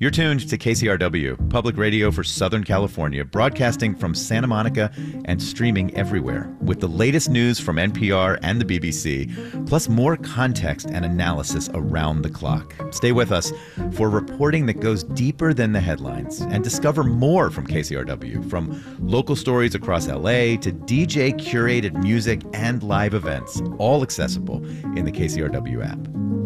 You're tuned to KCRW, public radio for Southern California, broadcasting from Santa Monica and streaming everywhere, with the latest news from NPR and the BBC, plus more context and analysis around the clock. Stay with us for reporting that goes deeper than the headlines, and discover more from KCRW, from local stories across LA to DJ-curated music and live events, all accessible in the KCRW app.